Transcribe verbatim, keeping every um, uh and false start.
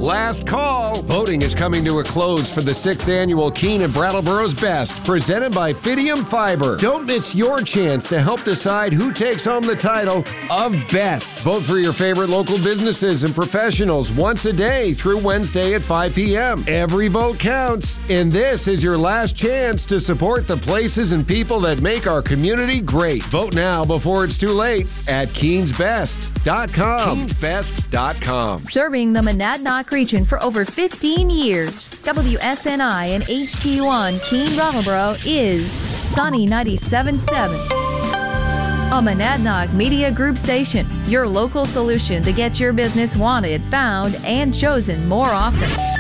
Last call. Voting is coming to a close for the sixth annual Keene and Brattleboro's Best, presented by Fidium Fiber. Don't miss your chance to help decide who takes home the title of Best. Vote for your favorite local businesses and professionals once a day through Wednesday at five p.m. Every vote counts, and this is your last chance to support the places and people that make our community great. Vote now before it's too late at keens best dot com. keens best dot com. Serving the Monadnock region for over fifteen years, W S N I and H T one Keene Brattleboro is Sunny ninety-seven point seven. A Monadnock Media Group station, your local solution to get your business wanted, found, and chosen more often.